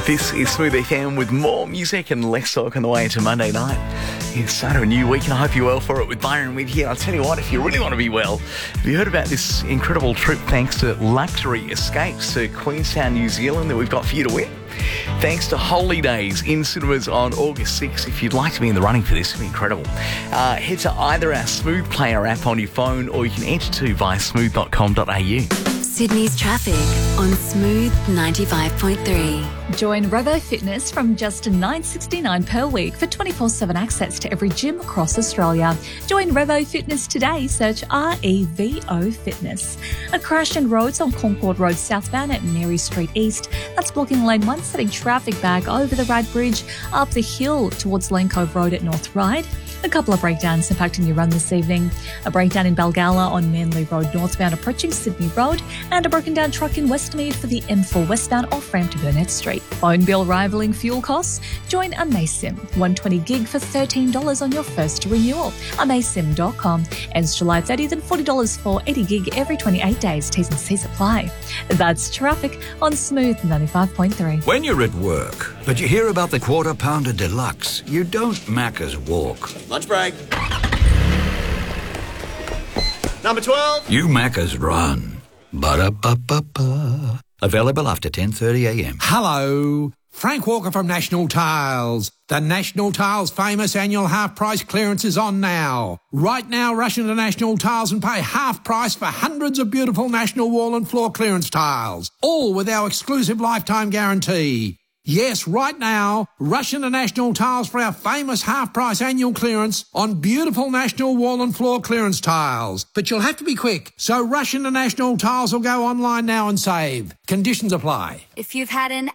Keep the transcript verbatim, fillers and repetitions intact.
This is Smooth F M with more music and less talk on the way into Monday night. It's start of a new week and I hope you're well for it with Byron with you. I'll tell you what, if you really want to be well, have you heard about this incredible trip thanks to Luxury Escapes to Queenstown, New Zealand that we've got for you to win? Thanks to Holy Days in cinemas on August sixth. If you'd like to be in the running for this, it'd be incredible. Uh, head to either our Smooth Player app on your phone or you can enter to via smooth dot com dot a u. Sydney's traffic on Smooth ninety-five point three. Join Revo Fitness from just nine dollars sixty-nine per week for twenty-four seven access to every gym across Australia. Join Revo Fitness today. Search R E V O Fitness. A crash in roads on Concord Road southbound at Mary Street East. That's blocking lane one, setting traffic back over the Rad Bridge, up the hill towards Lane Cove Road at North Ryde. A couple of breakdowns impacting your run this evening. A breakdown in Balgala on Manly Road northbound approaching Sydney Road, and a broken down truck in Westmead for the M four westbound off-ramp to Burnett Street. Phone bill rivaling fuel costs? Join Amaysim. one hundred twenty gig for thirteen dollars on your first renewal. Amaysim dot com. Ends July thirtieth and forty dollars for eighty gig every twenty-eight days. T's and C's apply. That's traffic on Smooth ninety-five point three. When you're at work, but you hear about the Quarter Pounder Deluxe, you don't Macca's walk. Lunch break. Number twelve. You Macca's run. Ba-da-ba-ba-ba. Available after ten thirty a m. Hello, Frank Walker from National Tiles. The National Tiles famous annual half price clearance is on now. Right now, rush into National Tiles and pay half price for hundreds of beautiful National wall and floor clearance tiles, all with our exclusive lifetime guarantee. Yes, right now, rush into National Tiles for our famous half-price annual clearance on beautiful National wall and floor clearance tiles. But you'll have to be quick, so rush into National Tiles or go online now and save. Conditions apply. If you've had an